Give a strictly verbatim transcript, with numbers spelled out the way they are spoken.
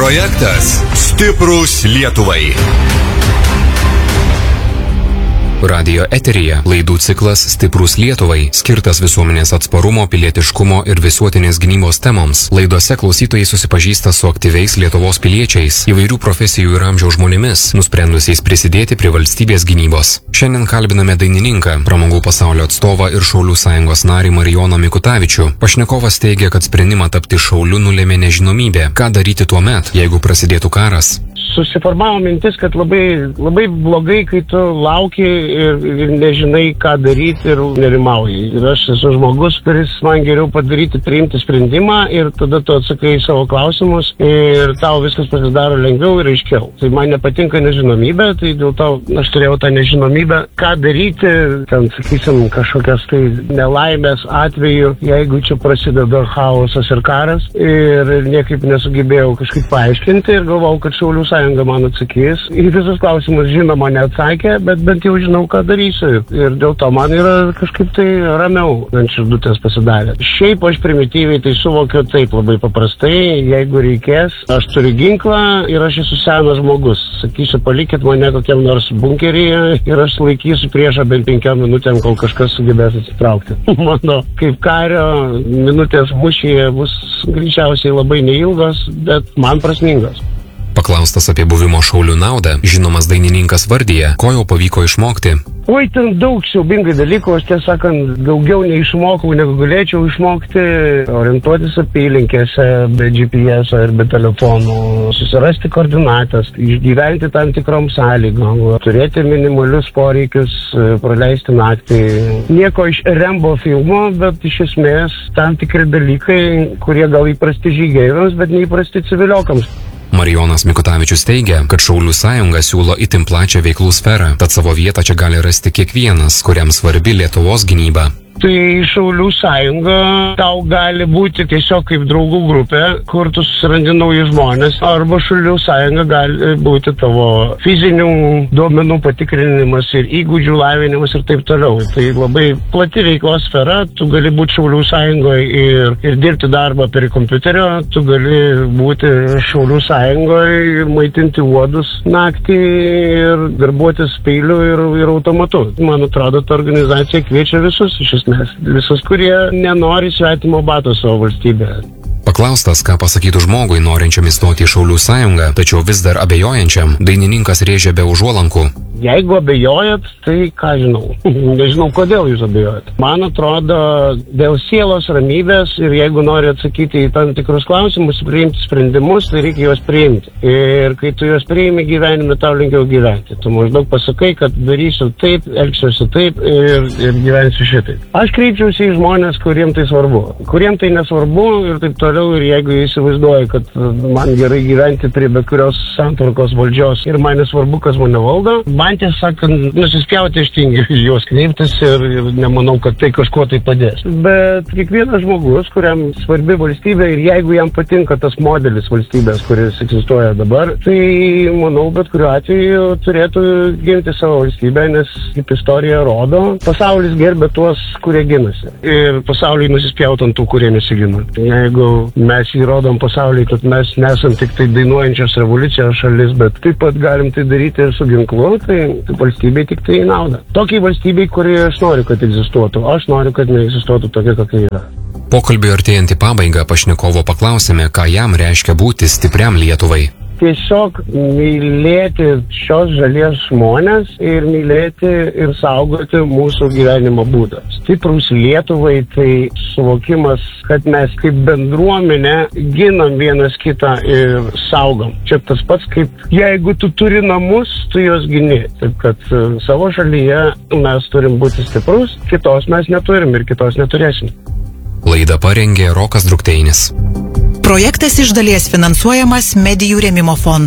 Projektas Stiprūs Lietuvai. Radijo eteryje laidų ciklas Stiprūs Lietuvai, skirtas visuomenės atsparumo, pilietiškumo ir visuotinės gynybos temoms. Laidose klausytojai susipažįsta su aktyviais Lietuvos piliečiais, įvairių profesijų ir amžiaus žmonėmis, nusprendusiais prisidėti prie valstybės gynybos. Šiandien kalbiname dainininką, pramogų pasaulio atstovą ir Šaulių sąjungos narį Marijoną Mikutavičių. Pašnekovas teigia, kad sprendimą tapti šauliu nulėmė nežinomybė. Ką daryti tuo met, jeigu prasidėtų karas? Susiformavo mintis, kad labai, labai blogai, kai tu lauki ir, ir nežinai, ką daryti ir nerimauji. Ir aš esu žmogus, kuris man geriau padaryti, priimti sprendimą ir tada tu atsakai į savo klausimus ir tau viskas pasidaro lengviau ir aiškiau. Tai man nepatinka nežinomybė, tai dėl to aš turėjau tą nežinomybę, ką daryti, ten, sakysim, kažkokias tai nelaimės atveju, jeigu čia prasideda chaosas ir karas ir niekaip nesugebėjau kažkaip paaiškinti ir galvau, kad Šaulių sąjunga man atsakys. Į visus klausimus žinoma neatsakė, bet bent jau žinau, ką darysiu. Ir dėl to man yra kažkaip tai ramiau ant širdutės pasidarė. Šiaip aš primityviai tai suvokiu taip labai paprastai, jeigu reikės, aš turiu ginklą ir aš esu senas žmogus. Sakysiu, palikit mane kokiam nors bunkeryje ir aš laikysiu priešą bent penkiom minutėm, kol kažkas sugebės atsitraukti. Mano kaip kario minutės mūšyje bus greičiausiai labai neilgos, bet man prasmingos. Paklaustas apie buvimo šaulių naudą, žinomas dainininkas vardija, ko jau pavyko išmokti. Oi, ten daug siaubingai dalykų, aš tiesą sakant, daugiau neišmokau, negu galėčiau išmokti, orientuotis apylinkėse, be G P S ir be telefonų, susirasti koordinates, išgyventi tam tikrom sąlygom, turėti minimalius poreikius, praleisti naktį. Nieko iš Rembo filmo, bet iš esmės tam tikri dalykai, kurie gal įprasti žygeiviams, bet neįprasti civiliokams. Marijonas Mikutavičius teigia, kad Šaulių sąjunga siūlo itin plačią veiklų sferą, tad savo vietą čia gali rasti kiekvienas, kuriam svarbi Lietuvos gynyba. Tai Šaulių sąjunga tau gali būti tiesiog kaip draugų grupė, kur tu susirandi naujus žmonės, arba Šaulių sąjunga gali būti tavo fizinių duomenų patikrinimas ir įgūdžių lavinimas ir taip toliau. Tai labai plati veiklos sfera, tu gali būti Šaulių sąjungoje ir, ir dirbti darbą per kompiuterio, tu gali būti Šaulių sąjungoje ir maitinti uodus naktį ir darbuotis peiliu ir, ir automatu. Man atrodo, ta organizacija kviečia visus iš esmės. Mes visus, kurie nenori svetimo bato savo valstybėje. Paklaustas, ką pasakytų žmogui norinčiam įstoti į Šaulių sąjungą, tačiau vis dar abejojančiam, dainininkas rėžė be užuolankų. Jeigu abejojat, tai ką žinau. Nežinau, kodėl jūs abejojat. Man atrodo, dėl sielos ramybės ir jeigu nori atsakyti į tam tikrus klausimus, priimti sprendimus, tai reikia juos priimti. Ir kai tu juos priimi gyvenime, tau lengviau gyventi. Tu maždaug pasakai, kad darysiu taip, elgsiuosi taip ir, ir gyvensiu šitaip. Aš kreipčiausi į žmonės, kuriem tai svarbu. Kuriem tai nesvarbu ir taip toliau. Ir jeigu jie įsivaizduoja, kad man gerai gyventi prie bet kurios santvarkos valdžios ir man nesvarbu, kas mane valdo, man tiesą sakant, nusispjauti aš tingiu juos kreiptis ir, ir nemanau, kad tai kažkuo tai padės. Bet kiekvienas žmogus, kuriam svarbi valstybė ir jeigu jam patinka tas modelis valstybės, kuris egzistuoja dabar, tai manau, bet kuriuo atveju turėtų ginti savo valstybę, nes kaip istorija rodo, pasaulis gerbė tuos, kurie ginasi. Ir pasauliai nusispjauti ant tų, kurie nesigina. Jeigu mes įrodom pasauliai, kad mes nesam tik tai dainuojančios revoliucijos šalis, bet taip pat galim tai daryti ir su ginklu, tai valstybei tik tai nauda. Tokiai valstybei, kuri aš noriu, kad egzistuotų. Aš noriu, kad neegzistuotų tokia, kokia yra. Pokalbį artėjant į pabaigą pašnekovo paklausėme, ką jam reiškia būti stipriam Lietuvai. Tiesiog mylėti šios šalies žmonės ir mylėti ir saugoti mūsų gyvenimo būdą. Stiprūs Lietuvai tai suvokimas, kad mes kaip bendruomenė ginam vienas kitą ir saugom. Čia tas pats, kaip jeigu tu turi namus, tu juos gini. Taip kad savo šalyje mes turim būti stiprus, kitos mes neturim ir kitos neturėsim. Laidą parengė Rokas Drukteinis. Projektas iš dalies finansuojamas Medijų rėmimo fondo.